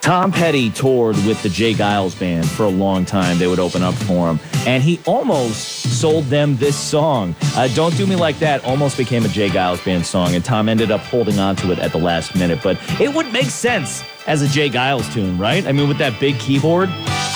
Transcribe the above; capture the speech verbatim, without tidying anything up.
Tom Petty toured with the Jay Giles Band for a long time. They would open up for him. And he almost sold them this song. Uh, Don't Do Me Like That almost became a Jay Giles Band song, and Tom ended up holding on to it at the last minute. But it would make sense as a Jay Giles tune, right? I mean, with that big keyboard.